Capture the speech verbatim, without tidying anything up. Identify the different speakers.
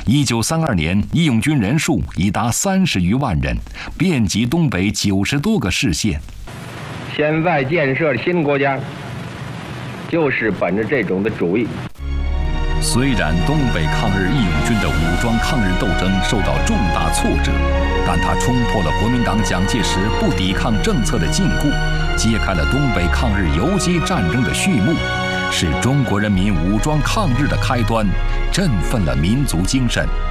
Speaker 1: 一九三二年，义勇军人数已达三十余万人，遍及东北九十多个市县。
Speaker 2: 现在建设新国家，就是本着这种的主义。
Speaker 1: 虽然东北抗日义勇军的武装抗日斗争受到重大挫折，但它冲破了国民党蒋介石不抵抗政策的禁锢，揭开了东北抗日游击战争的序幕，是中国人民武装抗日的开端，振奋了民族精神，